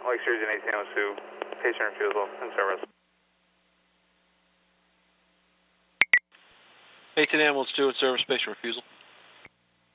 Lake Sturgeon 1802, patient refusal in service. 18 ambulance 2 in service, patient refusal.